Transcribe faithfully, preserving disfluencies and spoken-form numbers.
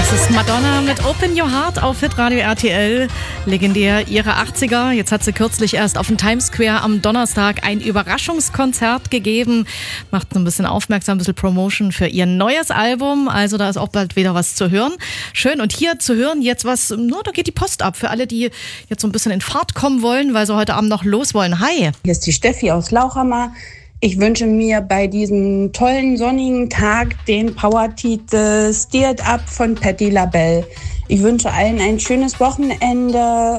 Das ist Madonna mit Open Your Heart auf Hitradio R T L. Legendär ihre achtziger. Jetzt hat sie kürzlich erst auf dem Times Square am Donnerstag ein Überraschungskonzert gegeben. Macht so ein bisschen aufmerksam, ein bisschen Promotion für ihr neues Album. Also da ist auch bald wieder was zu hören. Schön. Und hier zu hören jetzt was, no, da geht die Post ab. Für alle, die jetzt so ein bisschen in Fahrt kommen wollen, weil sie heute Abend noch los wollen. Hi. Hier ist die Steffi aus Lauchhammer. Ich wünsche mir bei diesem tollen sonnigen Tag den Power-Titel Steer It Up von Patti LaBelle. Ich wünsche allen ein schönes Wochenende.